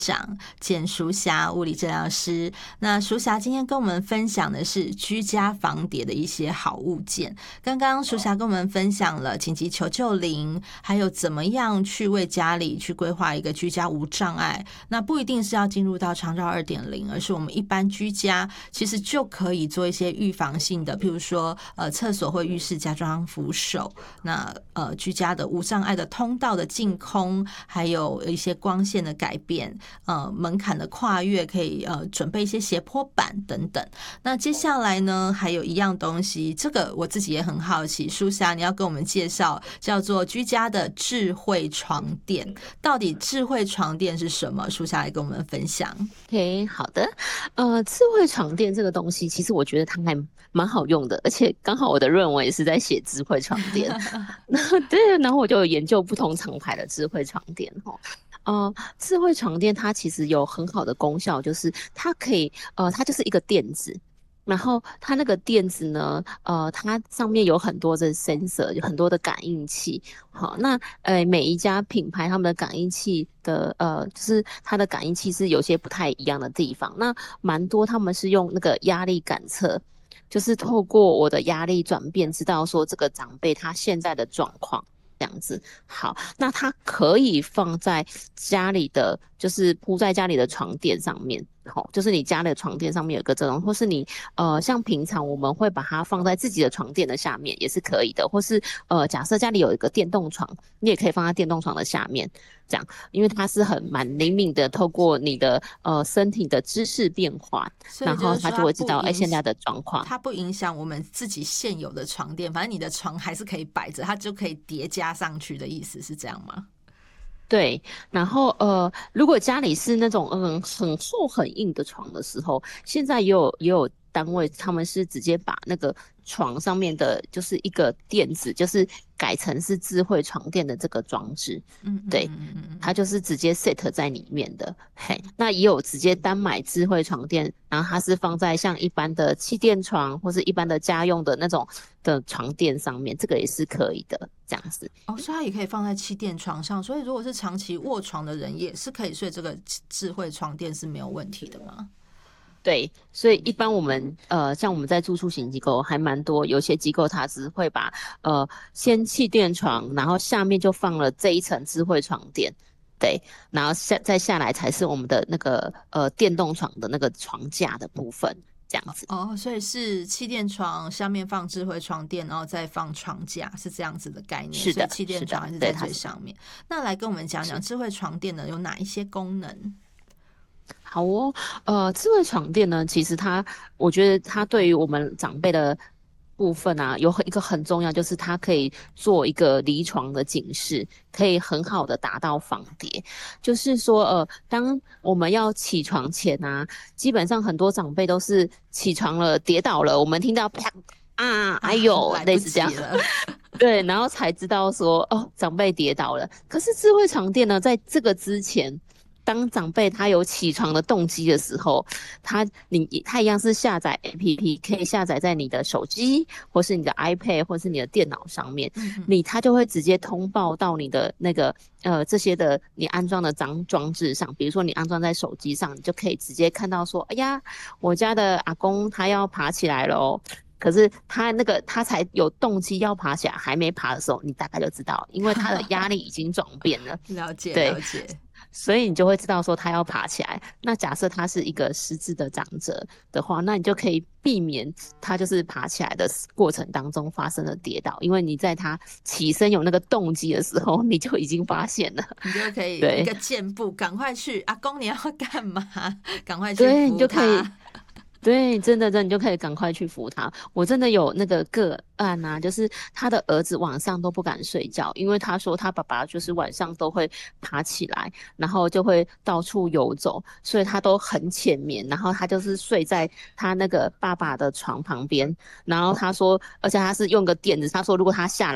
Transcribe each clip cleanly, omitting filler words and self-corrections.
长简淑霞物理治疗师。那淑霞今天跟我们分享的是居家防跌的一些好物件。刚刚淑霞跟我们分享了紧急求救铃，还有怎么样去为家里去规划一个居家无障碍。那不一定是要进入到长照 2.0， 而是我们一般居家其实就可以做一些预防性的，譬如说厕所或浴室加装扶手，那居家的无障碍的通道的净空，还有一些光线的改变，门槛的跨越，可以准备一些斜坡板等等。那接下来呢，还有一样东西，这个我自己也很好奇，淑霞你要跟我们介绍，叫做居家的智慧床垫。到底智慧床垫是什么？淑霞来跟我们分享。 OK，好的。智慧床垫这个东西，其实我觉得它还蛮好用的，而且刚好我的论文也是在写智慧床垫。对，然后我就有研究不同厂牌的智慧床垫哈。智慧床垫它其实有很好的功效，就是它可以它就是一个垫子。然后它那个垫子呢，它上面有很多的 sensor， 有很多的感应器。好，那每一家品牌他们的感应器的就是它的感应器是有些不太一样的地方。那蛮多他们是用那个压力感测，就是透过我的压力转变，知道说这个长辈他现在的状况。这样子。好，那它可以放在家里的，就是铺在家里的床垫上面。好，就是你家里的床垫上面有个这种，或是你像平常我们会把它放在自己的床垫的下面也是可以的，或是假设家里有一个电动床，你也可以放在电动床的下面，这样，因为它是蛮灵敏的，透过你的身体的姿势变化，然后它就会知道现在的状况。 它不影响我们自己现有的床垫，反正你的床还是可以摆着，它就可以叠加上去的意思是这样吗？ 对，然后如果家里是那种很厚很硬的床的时候，现在也有单位他们是直接把那个床上面的就是一个垫子，就是改成是智慧床垫的这个装置。对，它就是直接 set 在里面的。嘿，那也有直接单买智慧床垫，然后它是放在像一般的气垫床或是一般的家用的那种的床垫上面，这个也是可以的，这样子。 哦，所以它也可以放在气垫床上，所以如果是长期卧床的人，也是可以睡这个智慧床垫是没有问题的吗？ 对，所以一般我们像我们在住宿型机构还蛮多，有些机构它只会把先气垫床，然后下面就放了这一层智慧床垫。对，然后再下来才是我们的那个电动床的那个床架的部分，这样子。 哦，所以是气垫床下面放智慧床垫，然后再放床架，是这样子的概念。 是的， 所以气垫是的， 床还是在对， 最上面。那来跟我们讲讲智慧床垫呢有哪一些功能？ 好哦。智慧床垫呢，其实我觉得它对于我们长辈的部分啊，有一个很重要，就是它可以做一个离床的警示，可以很好的达到防跌。就是说，当我们要起床前啊，基本上很多长辈都是起床了跌倒了，我们听到啪啊，哎呦， 来不类似这样。 及了。 对，然后才知道说长辈跌倒了。可是智慧床垫呢，在这个之前，当长辈他有起床的动机的时候，他一样是下载 APP，可以下载在你的手机或是你的 iPad 或是你的电脑上面，他就会直接通报到你的那个这些的你安装的装置上。比如说你安装在手机上，你就可以直接看到说，哎呀，我家的阿公他要爬起来了哦。可是他才有动机要爬起来，还没爬的时候，你大概就知道，因为他的压力已经转变了。 了解对， 了解。 所以你就会知道说他要爬起来。那假设他是一个失智的长者的话，那你就可以避免他就是爬起来的过程当中发生了跌倒，因为你在他起身有那个动机的时候，你就已经发现了。 你就可以一对个箭步，赶快去，阿公你要干嘛？赶快去对，你扶就可以。 他。 对，真的，你就可以赶快去扶他。我真的有那个个案啊，就是他的儿子晚上都不敢睡觉，因为他说他爸爸就是晚上都会爬起来，然后就会到处游走，所以他都很浅眠，然后他就是睡在他那个爸爸的床旁边。然后他说，而且他是用个垫子，他说如果他下来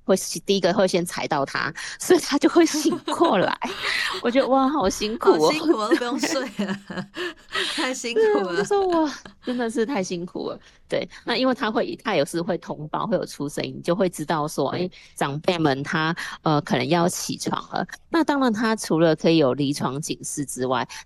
会第一个会先踩到他，所以他就会醒过来。我觉得哇，好辛苦哦， 好辛苦哦，都不用睡了，太辛苦对，我就了。 说哇，真的是太辛苦了。对，那因为他有时会通报，会有出声音，就会知道说，哎，长辈们他可能要起床了。那当然，他除了可以有离床警示之外，